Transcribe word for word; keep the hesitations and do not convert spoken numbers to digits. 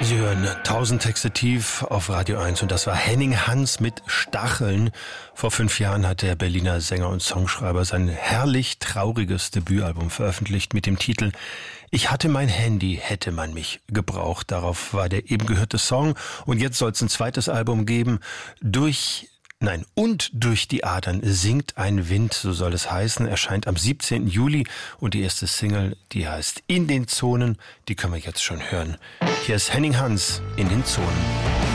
Sie hören tausend Texte tief auf Radio eins und das war Henning Hans mit Stacheln. Vor fünf Jahren hat der Berliner Sänger und Songschreiber sein herrlich trauriges Debütalbum veröffentlicht mit dem Titel Ich hatte mein Handy, hätte man mich gebraucht. Darauf war der eben gehörte Song und jetzt soll es ein zweites Album geben. Durch Nein, und durch die Adern singt ein Wind, so soll es heißen, erscheint am siebzehnten Juli und die erste Single, die heißt In den Zonen, die können wir jetzt schon hören. Hier ist Henning Hans in den Zonen.